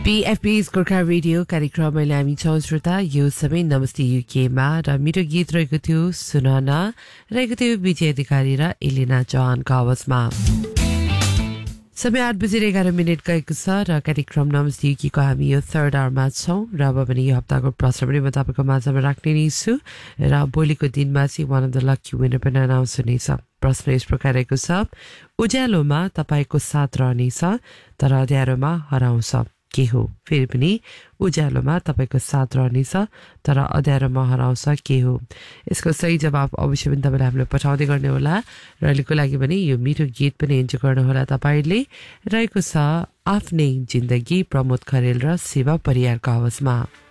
BFP's Gorkha radio कार्यक्रम मैले हामी छौं श्रोता यो समय नमस्ते युकेमा र मेरो गीत रहेको थियो सुनाना रहेको थियो विजय अधिकारी र एलिना चौहानको आवाजमा समय 8 बजेर 11 मिनेट गएको छ र कार्यक्रम नमस्ते युकेको हामी यो थर्ड आवरमा छौं र अब पनि यो हप्ताको प्रश्न पनि म तपाईको माझमा राख्ने नै छु र भोलिको दिनमा चाहिँ one of the lucky winner पनि अनाउन्स हुनेछ प्रश्न यस प्रकार रहेको छ उज्यालोमा तपाईको साथ रहनेछ तर अँध्यारोमा हराउँछ के हो फेरि पनि उज्यालोमा तपाईको साथ रहनेछ तर अँध्यारोमा हराउँछ के हो यसको सही जवाफ अवश्य पनि तपाईले हामीलाई पठाउँदै गर्ने होला र अहिलेको लागि पनि यो मिठो गीत पनि इन्जोय गर्नु होला तपाईले रहेको छ आफ्नै जिन्दगी प्रमोद खरेल र शिव परियारको आवाजमा